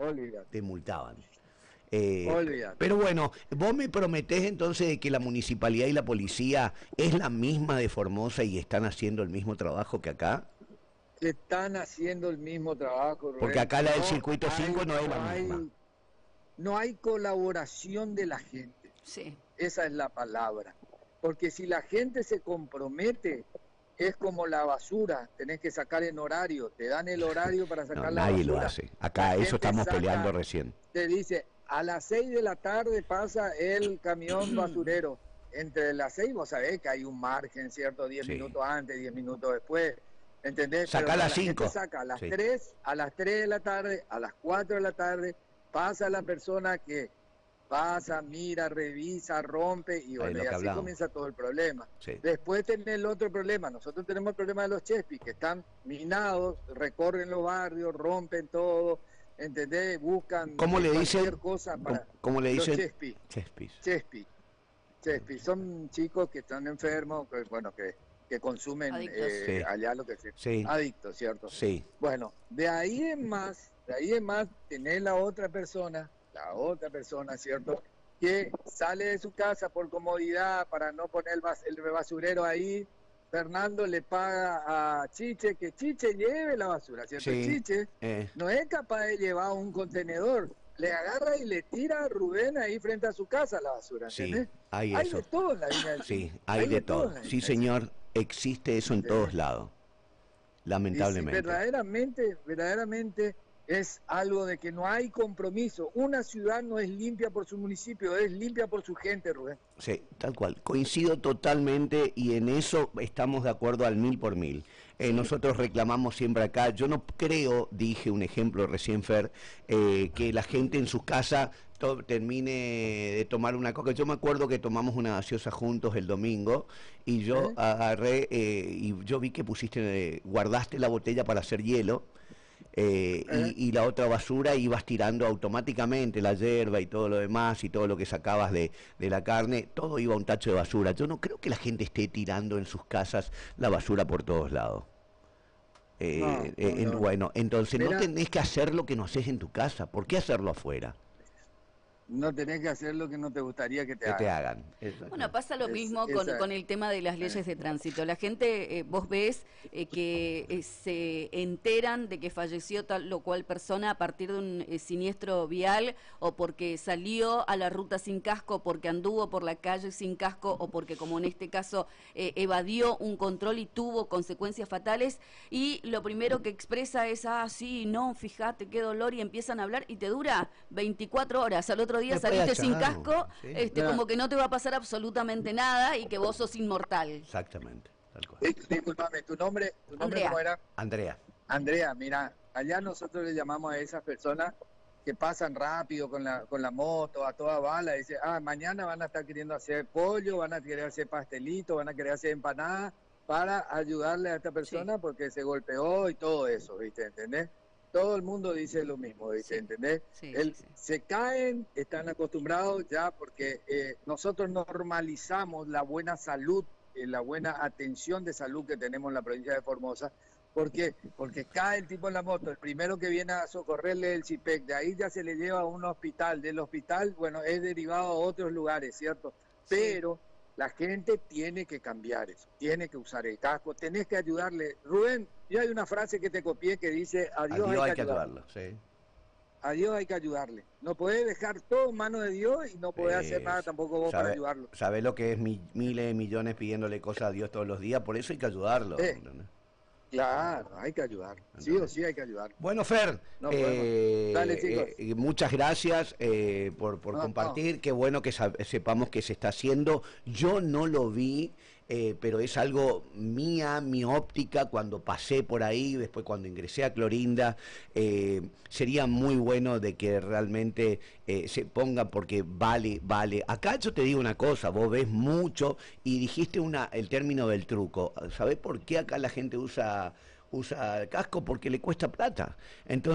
olvídate, te multaban. olvídate. Pero bueno, vos me prometés entonces de que la municipalidad y la policía es la misma de Formosa y están haciendo el mismo trabajo que acá. Que están haciendo el mismo trabajo, Porque Rubén. acá la del circuito 5 no es la misma. No hay colaboración de la gente. Sí. Esa es la palabra. Porque si la gente se compromete, es como la basura, tenés que sacar en horario, te dan el horario para No, sacar la nadie basura. lo hace. Acá La eso gente estamos saca, peleando recién. te dice, a las 6 de la tarde pasa el camión basurero. Entre las 6 vos sabés que hay un margen, ¿cierto? 10 Sí. minutos antes, 10 minutos después, ¿entendés? Saca Pero a no, las la 5. gente saca a las Sí. 3, a las 3 de la tarde, a las 4 de la tarde, pasa la persona que pasa, mira, revisa, rompe y Ahí bueno, lo y que así hablamos. comienza todo el problema. Sí. Después tenés el otro problema, nosotros tenemos el problema de los chespis, que están minados, recorren los barrios, rompen todo, ¿entendés? Buscan ¿Cómo le cualquier dicen? cosa para ¿Cómo le los dicen? chespis. Chespis. Chespis, son chicos que están enfermos, que, bueno, que consumen Adictos. Sí. allá lo que se... Sí. Adictos, ¿cierto? Sí. Bueno, de ahí en más, tenés la otra persona, ¿cierto? Que sale de su casa por comodidad, para no poner el basurero ahí. Fernando le paga a Chiche que Chiche lleve la basura, ¿cierto? Sí. Chiche no es capaz de llevar un contenedor, le agarra y le tira a Rubén ahí frente a su casa la basura, ¿entendés? Sí, hay Hay eso. de todo en la Viña del Sí, Señor. hay de en todo. la Sí, Viña del Señor. señor, existe eso en ¿Entendés? todos lados, Y si lamentablemente. verdaderamente es algo de que no hay compromiso. Una ciudad no es limpia por su municipio, es limpia por su gente, Rubén. Sí, tal cual. Coincido totalmente y en eso estamos de acuerdo al 1000%. Nosotros reclamamos siempre acá, yo no creo, dije un ejemplo recién, Fer, que la gente en sus casas termine de tomar una coca. Yo me acuerdo que tomamos una gaseosa juntos el domingo y yo agarré y yo vi que guardaste la botella para hacer hielo. Y la otra basura ibas tirando automáticamente, la hierba y todo lo demás y todo lo que sacabas de la carne, todo iba a un tacho de basura. Yo no creo que la gente esté tirando en sus casas la basura por todos lados. No. Bueno, entonces no Mira, tenés que hacer lo que no haces en tu casa. ¿Por qué hacerlo afuera? no tenés que hacer lo que no te gustaría que te Que te hagan. hagan. Bueno, pasa lo mismo esa con el tema de las leyes de tránsito. La gente, vos ves que se enteran de que falleció tal o cual persona a partir de un siniestro vial, o porque salió a la ruta sin casco, porque anduvo por la calle sin casco, o porque, como en este caso, evadió un control y tuvo consecuencias fatales, y lo primero que expresa es, sí, no, fíjate, qué dolor, y empiezan a hablar, y te dura 24 horas. Al otro día Después saliste sin chao. casco, Sí. como que no te va a pasar absolutamente nada y que vos sos inmortal. Exactamente, tal cual. Disculpame, ¿tu nombre Andrea. cómo era? Andrea. Andrea, mira, allá nosotros le llamamos a esas personas que pasan rápido con la moto, a toda bala, y dice, mañana van a estar queriendo hacer pollo, van a querer hacer pastelito, van a querer hacer empanadas, para ayudarle a esta persona porque se golpeó y todo eso, ¿viste? ¿Entendés? Todo el mundo dice lo mismo, ¿viste? ¿Entendés? Se caen, están acostumbrados ya porque nosotros normalizamos la buena salud, la buena atención de salud que tenemos en la provincia de Formosa. ¿Por qué? Porque cae el tipo en la moto, el primero que viene a socorrerle el CIPEC, de ahí ya se le lleva a un hospital, del hospital, bueno, es derivado a otros lugares, ¿cierto? Pero la gente tiene que cambiar eso, tiene que usar el casco, tenés que ayudarle. Rubén, yo hay una frase que te copié que dice, a Dios hay que ayudarlo. Sí. A Dios hay que ayudarle. No podés dejar todo en manos de Dios y no podés hacer nada tampoco vos para ayudarlo. ¿Sabés lo que es miles de millones pidiéndole cosas a Dios todos los días? Por eso hay que ayudarlo. Claro, hay que ayudar. Sí o sí hay que ayudar. Bueno, Fer, dale, chicos. muchas gracias por compartir. Qué bueno que sepamos que se está haciendo. Yo no lo vi, pero es algo mi óptica cuando pasé por ahí, después cuando ingresé a Clorinda. Sería muy bueno de que realmente se ponga, porque vale. Acá yo te digo una cosa, vos ves mucho y dijiste el término del truco. ¿Sabés por qué acá la gente usa casco? Porque le cuesta plata. Entonces